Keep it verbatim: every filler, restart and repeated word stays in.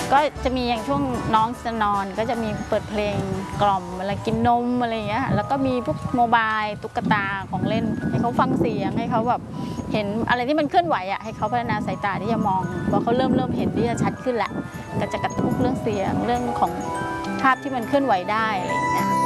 ก็จะมีอย่างช่วงน้องจะนอนก็จะมีเปิดเพลงกล่อมเวลากินนมอะไรอย่างเงี้ยแล้วก็มีพวกโมบายตุ๊กตาของเล่นให้เขาฟังเสียงให้เขาแบบเห็นอะไรที่มันเคลื่อนไหวอ่ะให้เขาพัฒนาสายตาที่จะมองพอเขาเริ่มเริ่มเห็นที่จะชัดขึ้นแหละก็จะกระทุกเรื่องเสียงเรื่องของภาพที่มันเคลื่อนไหวได้อะไรอย่างเงี้ย